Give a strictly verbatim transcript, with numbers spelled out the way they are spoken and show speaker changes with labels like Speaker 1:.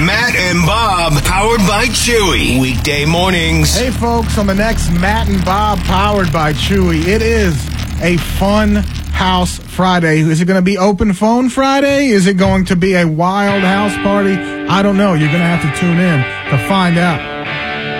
Speaker 1: Matt and Bob, powered by Chewy. Weekday mornings.
Speaker 2: Hey, folks, on the next Matt and Bob, powered by Chewy, it is a fun house Friday. Is it going to be open phone Friday? Is it going to be a wild house party? I don't know. You're going to have to tune in to find out.